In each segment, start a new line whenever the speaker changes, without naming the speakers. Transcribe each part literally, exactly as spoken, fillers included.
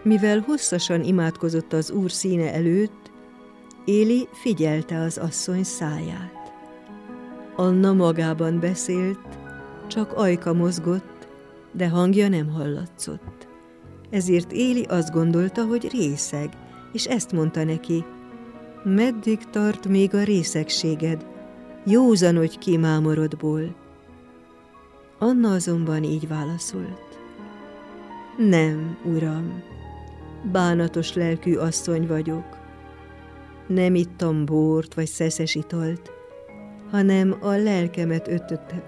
Mivel hosszasan imádkozott az Úr színe előtt, Éli figyelte az asszony száját. Anna magában beszélt, csak ajka mozgott, de hangja nem hallatszott. Ezért Éli azt gondolta, hogy részeg, és ezt mondta neki: meddig tart még a részegséged? Józanodj ki mámorodból. Anna azonban így válaszolt: nem, uram, bánatos lelkű asszony vagyok. Nem ittam bort vagy szeszes italt, hanem a lelkemet öntöttem.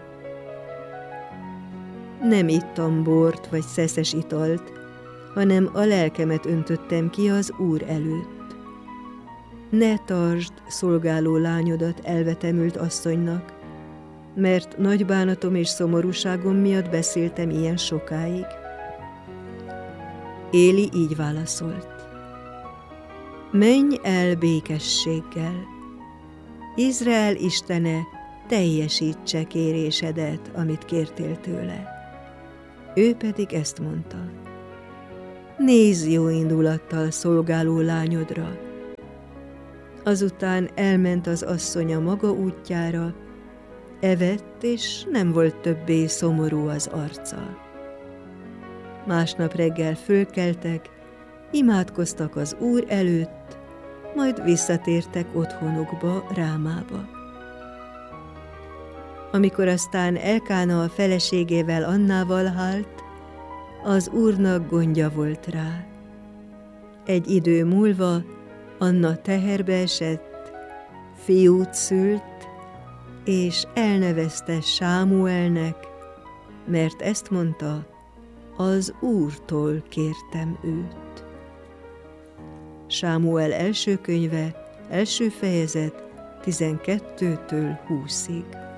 Nem ittam bort vagy szeszes italt, hanem a lelkemet öntöttem ki az Úr előtt. Ne tartsd szolgáló lányodat elvetemült asszonynak, mert nagy bánatom és szomorúságom miatt beszéltem ilyen sokáig. Éli így válaszolt: menj el békességgel, Izrael istene teljesítse kérésedet, amit kértél tőle. Ő pedig ezt mondta: nézz jó indulattal szolgáló lányodra. Azután elment az asszony a maga útjára, evett, és nem volt többé szomorú az arca. Másnap reggel fölkeltek, imádkoztak az Úr előtt, majd visszatértek otthonukba, Rámába. Amikor aztán Elkána a feleségével Annával hált, az Úrnak gondja volt rá. Egy idő múlva Anna teherbe esett, fiút szült, és elnevezte Sámuelnek, mert ezt mondta: az Úrtól kértem őt. Sámuel első könyve, első fejezet, tizenkettőtől húszig.